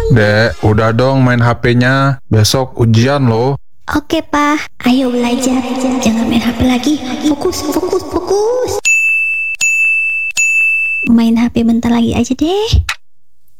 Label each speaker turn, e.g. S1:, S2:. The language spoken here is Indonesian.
S1: Dek, udah dong main HP-nya. Besok ujian loh.
S2: Oke, Pak. Ayo belajar. Jangan main HP lagi. Fokus, fokus, fokus. Main HP bentar lagi aja deh.